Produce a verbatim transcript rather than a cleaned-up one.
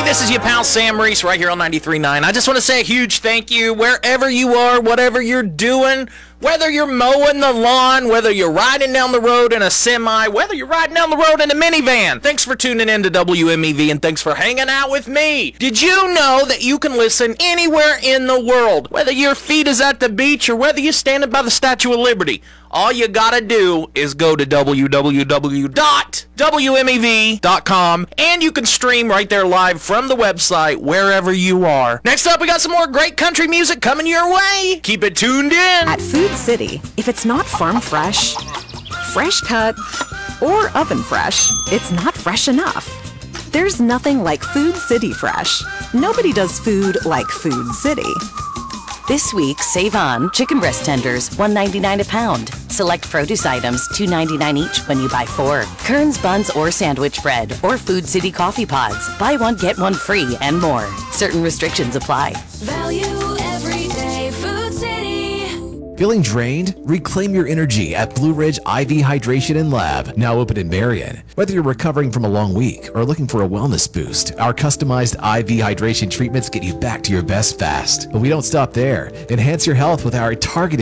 this is your pal Sam Reese right here on ninety-three point nine. I just want to say a huge thank you wherever you are, whatever you're doing, whether you're mowing the lawn, whether you're riding down the road in a semi, whether you're riding down the road in a minivan. Thanks for tuning in to W M E V and thanks for hanging out with me. Did you know that you can listen anywhere in the world, whether your feet is at the beach or whether you're standing by the Statue of Liberty? All you gotta do is go to w w w dot w m e v dot com and you can stream right there live from the website wherever you are. Next up, we got some more great country music coming your way. Keep it tuned in. At Food City, if it's not farm fresh, fresh cut, or oven fresh, it's not fresh enough. There's nothing like Food City Fresh. Nobody does food like Food City. This week, save on chicken breast tenders, one ninety-nine a pound. Select produce items, two ninety-nine each when you buy four. Kern's buns or sandwich bread, or Food City coffee pods. Buy one, get one free, and more. Certain restrictions apply. Value every day, Food City. Feeling drained? Reclaim your energy at Blue Ridge I V Hydration and Lab, now open in Marion. Whether you're recovering from a long week or looking for a wellness boost, our customized I V hydration treatments get you back to your best fast. But we don't stop there. Enhance your health with our targeted